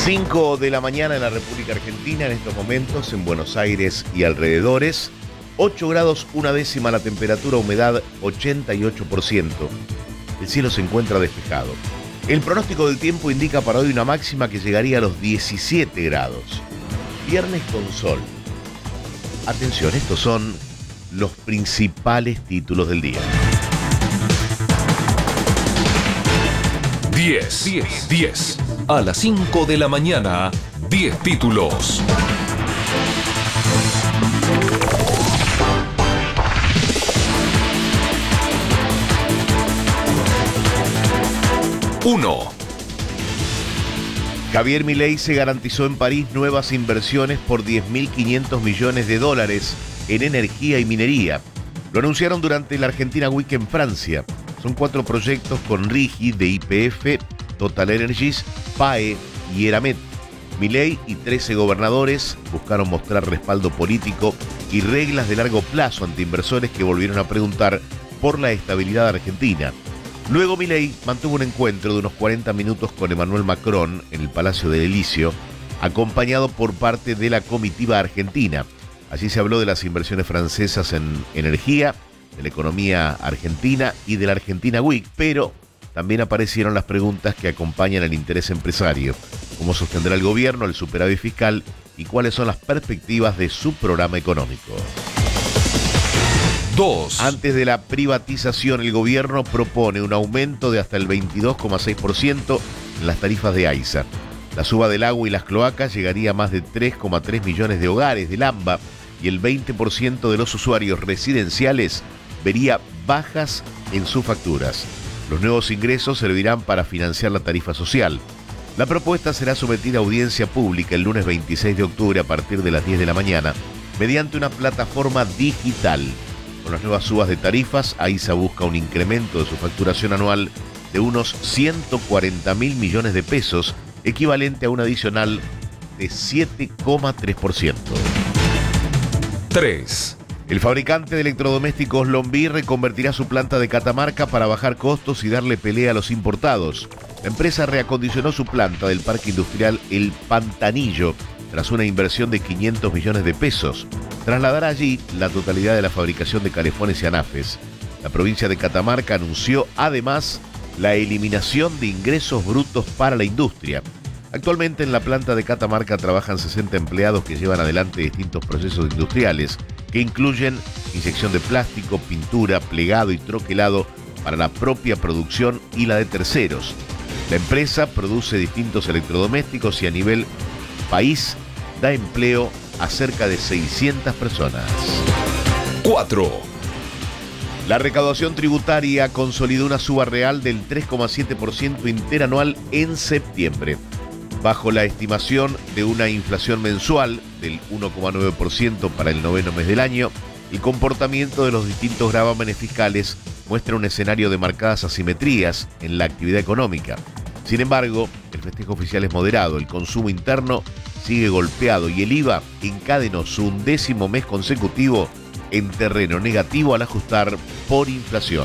5 de la mañana en la República Argentina, en estos momentos en Buenos Aires y alrededores. 8 grados, una décima la temperatura, humedad 88%. El cielo se encuentra despejado. El pronóstico del tiempo indica para hoy una máxima que llegaría a los 17 grados. Viernes con sol. Atención, estos son los principales títulos del día. 10. A las 5 de la mañana, 10 títulos. Uno. Javier Milei se garantizó en París nuevas inversiones por 10.500 millones de dólares en energía y minería. Lo anunciaron durante la Argentina Week en Francia. Son 4 proyectos con RIGI de YPF, Total Energies, PAE y Eramet. Milei y 13 gobernadores buscaron mostrar respaldo político y reglas de largo plazo ante inversores que volvieron a preguntar por la estabilidad argentina. Luego Milei mantuvo un encuentro de unos 40 minutos con Emmanuel Macron en el Palacio del Elíseo, acompañado por parte de la comitiva argentina. Allí se habló de las inversiones francesas en energía, de la economía argentina y de la Argentina Week, pero también aparecieron las preguntas que acompañan al interés empresario. ¿Cómo sostendrá el gobierno el superávit fiscal y cuáles son las perspectivas de su programa económico? 2. Antes de la privatización, el gobierno propone un aumento de hasta el 22,6% en las tarifas de AISA. La suba del agua y las cloacas llegaría a más de 3,3 millones de hogares del AMBA y el 20% de los usuarios residenciales vería bajas en sus facturas. Los nuevos ingresos servirán para financiar la tarifa social. La propuesta será sometida a audiencia pública el lunes 26 de octubre a partir de las 10 de la mañana mediante una plataforma digital. Con las nuevas subas de tarifas, AISA busca un incremento de su facturación anual de unos 140.000 millones de pesos, equivalente a un adicional de 7,3%. 3. El fabricante de electrodomésticos Lombi reconvertirá su planta de Catamarca para bajar costos y darle pelea a los importados. La empresa reacondicionó su planta del parque industrial El Pantanillo tras una inversión de 500 millones de pesos. Trasladará allí la totalidad de la fabricación de calefones y anafes. La provincia de Catamarca anunció además la eliminación de ingresos brutos para la industria. Actualmente en la planta de Catamarca trabajan 60 empleados que llevan adelante distintos procesos industriales que incluyen inyección de plástico, pintura, plegado y troquelado para la propia producción y la de terceros. La empresa produce distintos electrodomésticos y a nivel país da empleo a cerca de 600 personas. 4. La recaudación tributaria consolidó una suba real del 3,7% interanual en septiembre, bajo la estimación de una inflación mensual del 1,9% para el noveno mes del año. El comportamiento de los distintos gravámenes fiscales muestra un escenario de marcadas asimetrías en la actividad económica. Sin embargo, el festejo oficial es moderado, el consumo interno sigue golpeado y el IVA encadenó su 11º mes consecutivo en terreno negativo al ajustar por inflación.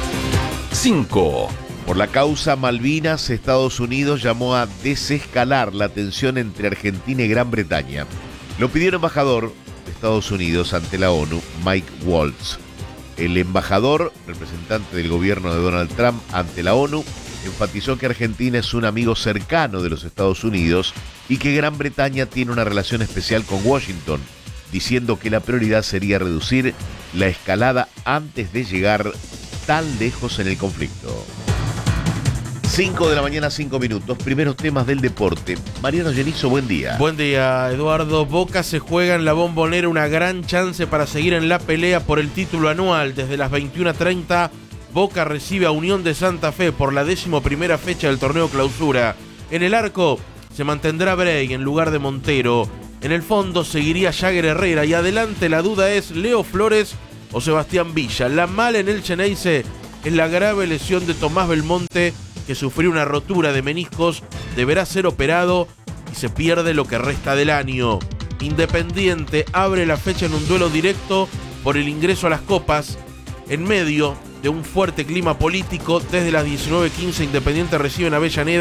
5. Por la causa Malvinas, Estados Unidos llamó a desescalar la tensión entre Argentina y Gran Bretaña. Lo pidió el embajador de Estados Unidos ante la ONU, Mike Waltz. El embajador, representante del gobierno de Donald Trump ante la ONU, enfatizó que Argentina es un amigo cercano de los Estados Unidos y que Gran Bretaña tiene una relación especial con Washington, diciendo que la prioridad sería reducir la escalada antes de llegar tan lejos en el conflicto. 5 de la mañana, 5 minutos. Primeros temas del deporte. Mariano Genizo, buen día. Buen día, Eduardo. Boca se juega en la Bombonera una gran chance para seguir en la pelea por el título anual. Desde las 21:30, Boca recibe a Unión de Santa Fe por la 11ª fecha del torneo clausura. En el arco se mantendrá Bray en lugar de Montero. En el fondo seguiría Jagger Herrera y adelante la duda es Leo Flores o Sebastián Villa. La mala en el Xeneize es la grave lesión de Tomás Belmonte, que sufrió una rotura de meniscos, deberá ser operado y se pierde lo que resta del año. Independiente abre la fecha en un duelo directo por el ingreso a las copas. En medio de un fuerte clima político, desde las 19:15 Independiente recibe en Avellaneda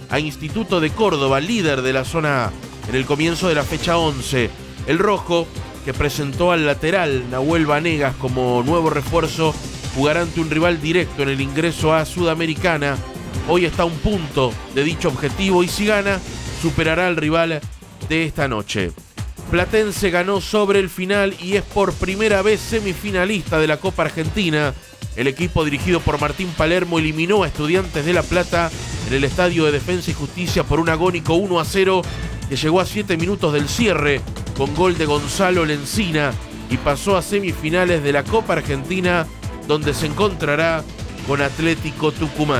a Instituto de Córdoba, líder de la zona A, en el comienzo de la fecha 11. El rojo, que presentó al lateral Nahuel Vanegas como nuevo refuerzo, jugará ante un rival directo en el ingreso a Sudamericana. Hoy está a un punto de dicho objetivo y si gana, superará al rival de esta noche. Platense ganó sobre el final y es por primera vez semifinalista de la Copa Argentina. El equipo dirigido por Martín Palermo eliminó a Estudiantes de La Plata en el Estadio de Defensa y Justicia por un agónico 1-0 que llegó a 7 minutos del cierre con gol de Gonzalo Lencina y pasó a semifinales de la Copa Argentina, donde se encontrará con Atlético Tucumán.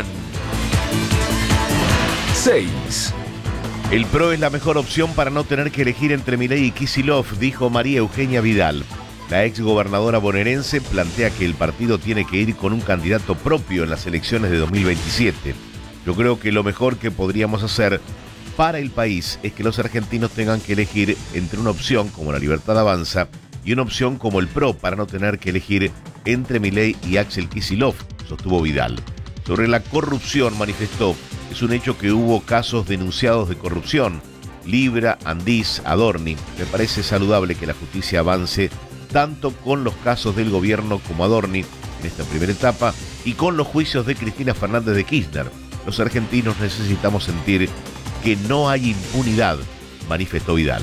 6. El PRO es la mejor opción para no tener que elegir entre Milei y Kicillof, dijo María Eugenia Vidal. La exgobernadora bonaerense plantea que el partido tiene que ir con un candidato propio en las elecciones de 2027. Yo creo que lo mejor que podríamos hacer para el país es que los argentinos tengan que elegir entre una opción como La Libertad Avanza y una opción como el PRO para no tener que elegir entre Milei y Axel Kicillof, sostuvo Vidal. Sobre la corrupción manifestó: es un hecho que hubo casos denunciados de corrupción. Libra, Andís, Adorni. Me parece saludable que la justicia avance tanto con los casos del gobierno como Adorni en esta primera etapa y con los juicios de Cristina Fernández de Kirchner. Los argentinos necesitamos sentir que no hay impunidad, manifestó Vidal.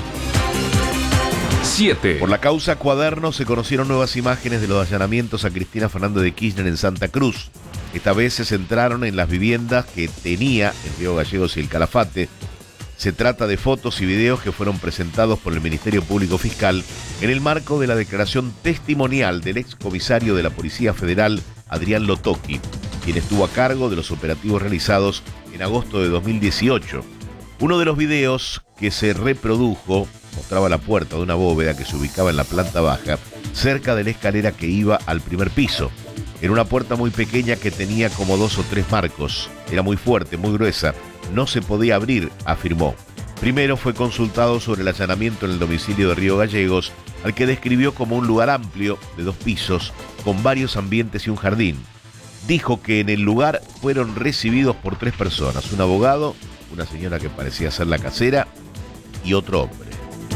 7. Por la causa Cuaderno se conocieron nuevas imágenes de los allanamientos a Cristina Fernández de Kirchner en Santa Cruz. Esta vez se centraron en las viviendas que tenía en Río Gallegos y el Calafate. Se trata de fotos y videos que fueron presentados por el Ministerio Público Fiscal en el marco de la declaración testimonial del excomisario de la Policía Federal, Adrián Lotocchi, quien estuvo a cargo de los operativos realizados en agosto de 2018. Uno de los videos que se reprodujo mostraba la puerta de una bóveda que se ubicaba en la planta baja, cerca de la escalera que iba al primer piso. Era una puerta muy pequeña que tenía como 2 o 3 marcos. Era muy fuerte, muy gruesa. No se podía abrir, afirmó. Primero fue consultado sobre el allanamiento en el domicilio de Río Gallegos, al que describió como un lugar amplio, de 2 pisos, con varios ambientes y un jardín. Dijo que en el lugar fueron recibidos por 3 personas, un abogado, una señora que parecía ser la casera y otro hombre.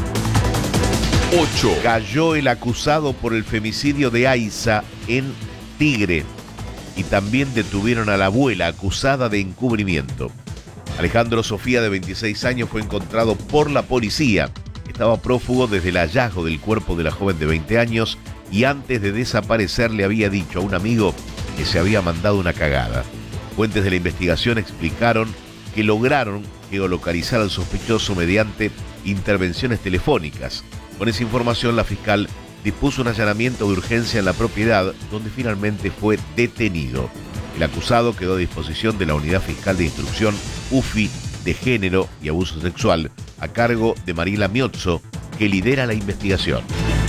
8. Cayó el acusado por el femicidio de Aiza en Tigre y también detuvieron a la abuela acusada de encubrimiento. Alejandro Sofía, de 26 años, fue encontrado por la policía. Estaba prófugo desde el hallazgo del cuerpo de la joven de 20 años y antes de desaparecer le había dicho a un amigo que se había mandado una cagada. Fuentes de la investigación explicaron que lograron geolocalizar al sospechoso mediante intervenciones telefónicas. Con esa información, la fiscal dispuso un allanamiento de urgencia en la propiedad, donde finalmente fue detenido. El acusado quedó a disposición de la Unidad Fiscal de Instrucción UFI de Género y Abuso Sexual, a cargo de Marila Miozzo, que lidera la investigación.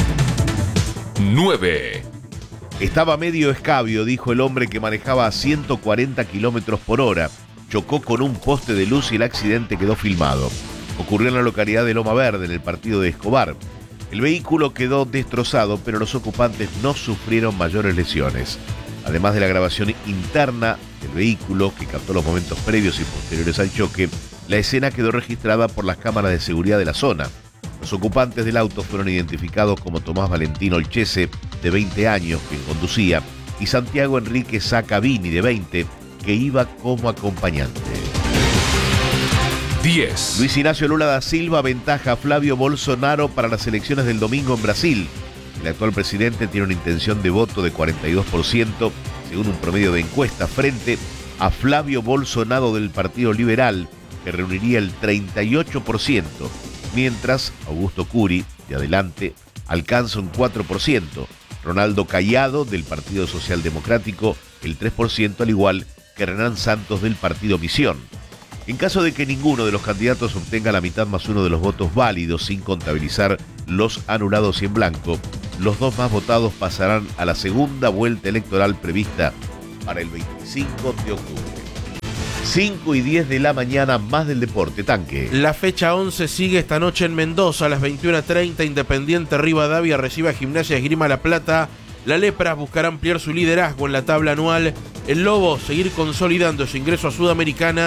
9. Estaba medio escabio, dijo el hombre que manejaba a 140 kilómetros por hora. Chocó con un poste de luz y el accidente quedó filmado. Ocurrió en la localidad de Loma Verde, en el partido de Escobar. El vehículo quedó destrozado, pero los ocupantes no sufrieron mayores lesiones. Además de la grabación interna del vehículo, que captó los momentos previos y posteriores al choque, la escena quedó registrada por las cámaras de seguridad de la zona. Los ocupantes del auto fueron identificados como Tomás Valentino Olchese, de 20 años, quien conducía, y Santiago Enrique Sacabini, de 20, que iba como acompañante. 10. Luis Ignacio Lula da Silva aventaja a Flavio Bolsonaro para las elecciones del domingo en Brasil. El actual presidente tiene una intención de voto de 42%, según un promedio de encuesta, frente a Flavio Bolsonaro del Partido Liberal, que reuniría el 38%, mientras Augusto Curi, de Adelante, alcanza un 4%, Ronaldo Caiado, del Partido Socialdemocrático, el 3%, al igual que Renan Santos, del Partido Misión. En caso de que ninguno de los candidatos obtenga la mitad más uno de los votos válidos sin contabilizar los anulados y en blanco, los 2 más votados pasarán a la segunda vuelta electoral prevista para el 25 de octubre. 5:10 de la mañana, más del deporte, Tanque. La fecha 11 sigue esta noche en Mendoza a las 21:30. Independiente Rivadavia recibe a Gimnasia Esgrima La Plata. La Lepra buscará ampliar su liderazgo en la tabla anual. El Lobo seguir consolidando su ingreso a Sudamericana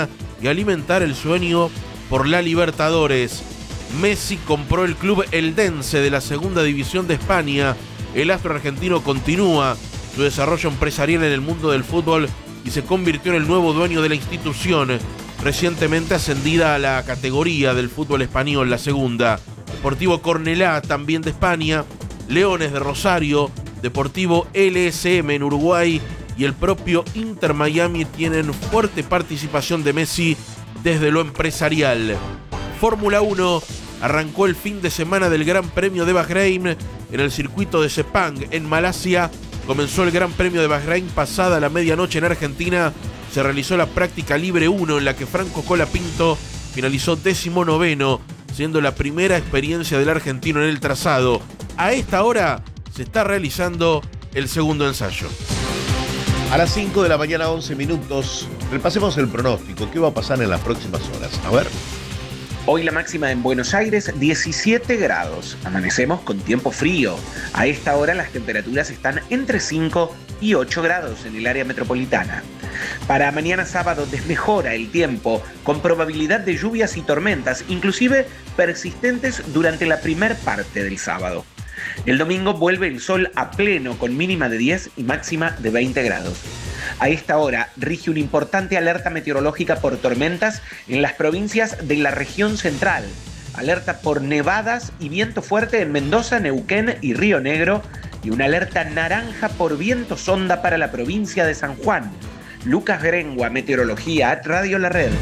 y alimentar el sueño por la Libertadores. Messi compró el club Eldense de la segunda división de España. El astro argentino continúa su desarrollo empresarial en el mundo del fútbol y se convirtió en el nuevo dueño de la institución, recientemente ascendida a la categoría del fútbol español, la segunda. Deportivo Cornellá, también de España, Leones de Rosario, Deportivo LSM en Uruguay y el propio Inter Miami tienen fuerte participación de Messi desde lo empresarial. Fórmula 1 arrancó el fin de semana del Gran Premio de Bahrein en el circuito de Sepang en Malasia. Comenzó el Gran Premio de Bahrein pasada la medianoche en Argentina. Se realizó la práctica libre 1 en la que Franco Colapinto finalizó 19º, siendo la primera experiencia del argentino en el trazado. A esta hora se está realizando el segundo ensayo. A las 5 de la mañana, 11 minutos, repasemos el pronóstico. ¿Qué va a pasar en las próximas horas? A ver. Hoy la máxima en Buenos Aires, 17 grados. Amanecemos con tiempo frío. A esta hora las temperaturas están entre 5 y 8 grados en el área metropolitana. Para mañana sábado desmejora el tiempo, con probabilidad de lluvias y tormentas, inclusive persistentes durante la primer parte del sábado. El domingo vuelve el sol a pleno con mínima de 10 y máxima de 20 grados. A esta hora rige una importante alerta meteorológica por tormentas en las provincias de la región central. Alerta por nevadas y viento fuerte en Mendoza, Neuquén y Río Negro. Y una alerta naranja por viento sonda para la provincia de San Juan. Lucas Grengua, Meteorología, Radio La Red.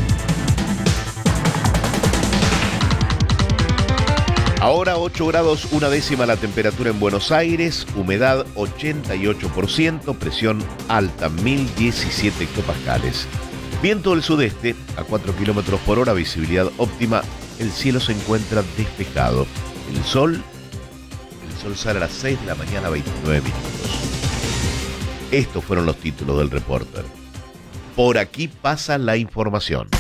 Ahora 8 grados, 1/10 la temperatura en Buenos Aires, humedad 88%, presión alta 1017 hectopascales. Viento del sudeste a 4 kilómetros por hora, visibilidad óptima, el cielo se encuentra despejado. El sol sale a las 6 de la mañana, 29 minutos. Estos fueron los títulos del Reporter. Por aquí pasa la información.